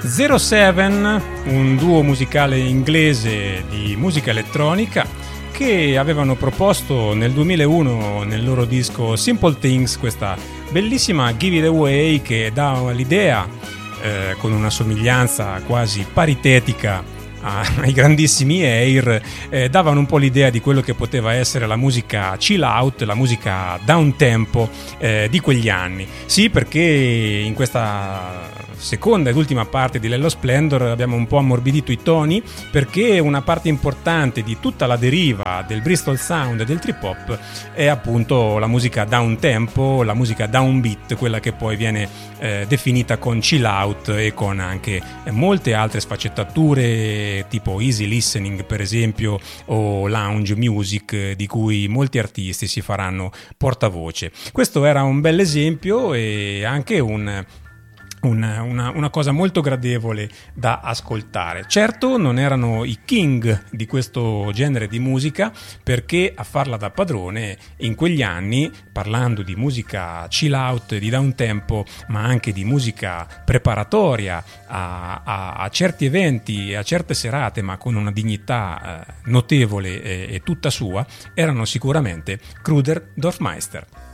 07, un duo musicale inglese di musica elettronica che avevano proposto nel 2001 nel loro disco Simple Things questa bellissima Give It Away che dà l'idea, con una somiglianza quasi paritetica ai grandissimi Air, davano un po' l'idea di quello che poteva essere la musica chill out, la musica down tempo di quegli anni. Sì, perché in questa seconda ed ultima parte di Lello Splendor abbiamo un po' ammorbidito i toni, perché una parte importante di tutta la deriva del Bristol Sound e del trip hop è appunto la musica down tempo, la musica down beat, quella che poi viene definita con chill out e con anche molte altre sfaccettature tipo easy listening per esempio, o lounge music, di cui molti artisti si faranno portavoce. Questo era un bel esempio e anche una cosa molto gradevole da ascoltare. Certo non erano i king di questo genere di musica, perché a farla da padrone in quegli anni, parlando di musica chill out, di down tempo, ma anche di musica preparatoria a certi eventi, a certe serate, ma con una dignità notevole e tutta sua, erano sicuramente Kruder Dorfmeister.